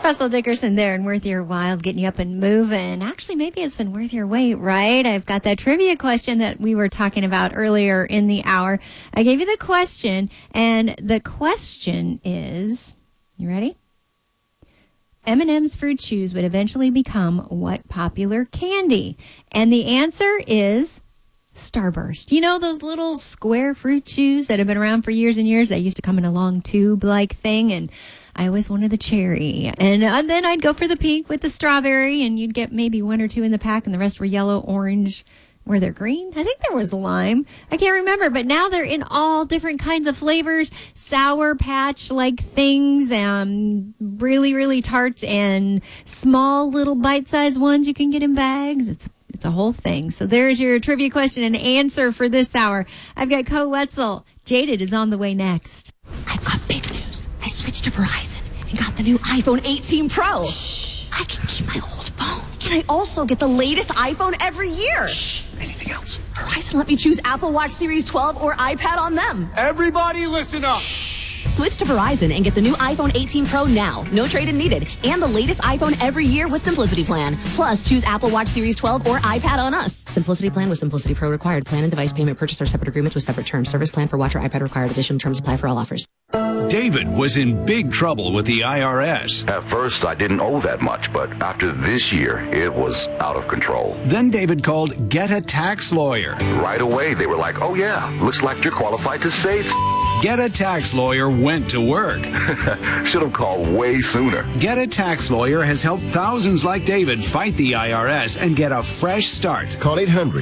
Russell Dickerson there and Worth Your While, getting you up and moving. Actually, maybe it's been worth your wait, right? I've got that trivia question that we were talking about earlier in the hour. I gave you the question, and the question is, you ready? M&M's Fruit Chews would eventually become what popular candy? And the answer is Starburst. You know those little square fruit chews that have been around for years and years? They used to come in a long tube-like thing, and I always wanted the cherry. And then I'd go for the pink with the strawberry, and you'd get maybe one or two in the pack, and the rest were yellow, orange. Were there green? I think there was lime. I can't remember, but now they're in all different kinds of flavors, Sour Patch-like things, really, really tart, and small little bite-sized ones you can get in bags. It's a whole thing. So there's your trivia question and answer for this hour. I've got Co Wetzel. Jaded is on the way next. I've got big news. I switched to Verizon and got the new iPhone 18 Pro. Shh. I can keep my old phone. And I also get the latest iPhone every year. Shh. Anything else? Verizon let me choose Apple Watch Series 12 or iPad on them. Everybody listen up. Switch to Verizon and get the new iPhone 18 Pro now. No trade-in needed. And the latest iPhone every year with Simplicity Plan. Plus, choose Apple Watch Series 12 or iPad on us. Simplicity Plan with Simplicity Pro required. Plan and device payment purchase are separate agreements with separate terms. Service plan for watch or iPad required. Additional terms apply for all offers. David was in big trouble with the IRS. At first, I didn't owe that much, but after this year, it was out of control. Then David called Get a Tax Lawyer. Right away, they were like, oh yeah, looks like you're qualified to save. Get a Tax Lawyer went to work. Should have called way sooner. Get a Tax Lawyer has helped thousands like David fight the IRS and get a fresh start. Call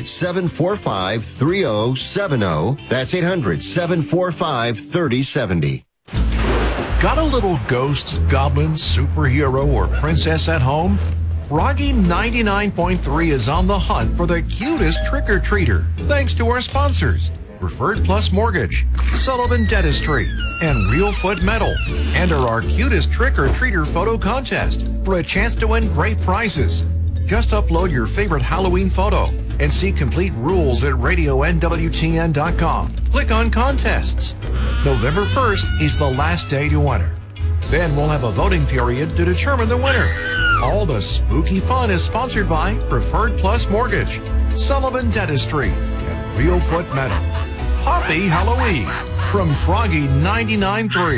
800-745-3070. That's 800-745-3070. Got a little ghost, goblin, superhero, or princess at home? Froggy 99.3 is on the hunt for the cutest trick-or-treater, thanks to our sponsors, Preferred Plus Mortgage, Sullivan Dentistry, and Real Foot Metal. Enter our cutest trick-or-treater photo contest for a chance to win great prizes. Just upload your favorite Halloween photo and see complete rules at radionwtn.com. Click on contests. November 1st is the last day to enter. Then we'll have a voting period to determine the winner. All the spooky fun is sponsored by Preferred Plus Mortgage, Sullivan Dentistry, and Real Foot Metal. Happy Halloween from Froggy 99.3.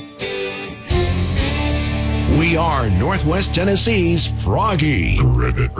We are Northwest Tennessee's Froggy. Ribbit,